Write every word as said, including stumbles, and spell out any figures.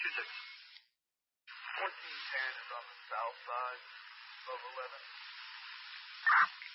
fourteen ten is on the south side of eleven.